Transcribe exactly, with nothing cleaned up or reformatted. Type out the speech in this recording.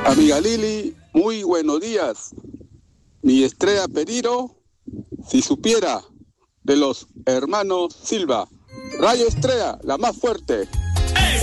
Amiga Lili, muy buenos días. Mi Estrella Periro, si supiera, de los hermanos Silva. Rayo Estrella, la más fuerte.